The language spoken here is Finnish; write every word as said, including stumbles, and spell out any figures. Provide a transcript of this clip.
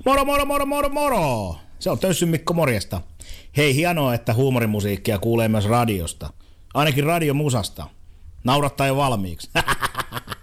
Moro, moro, moro, moro, moro! Se on Tössyn Mikko, morjesta. Hei, hienoa, että huumorimusiikkia kuulee myös radiosta. Ainakin radiomusasta. Naurattaa jo valmiiksi.